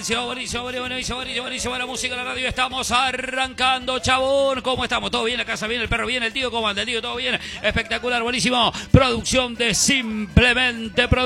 buenísimo la música, la radio, estamos arrancando, chabón. ¿Cómo estamos? ¿Todo bien? La casa bien, el perro bien, el tío, ¿cómo anda el tío? ¿Todo bien? Espectacular, buenísimo. Producción de Simplemente Producción.